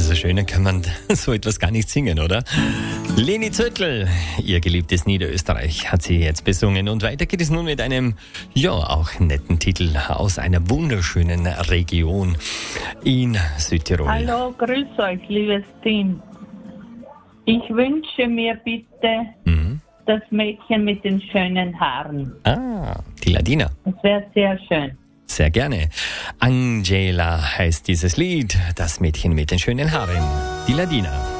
Also schöner kann man so etwas gar nicht singen, oder? Leni Zöttl, ihr geliebtes Niederösterreich, hat sie jetzt besungen. Und weiter geht es nun mit einem, ja, auch netten Titel aus einer wunderschönen Region in Südtirol. Hallo, grüß euch, liebes Team. Ich wünsche mir bitte das Mädchen mit den schönen Haaren. Ah, die Ladina. Das wäre sehr schön. Sehr gerne. Angela heißt dieses Lied, das Mädchen mit den schönen Haaren. Die Ladina.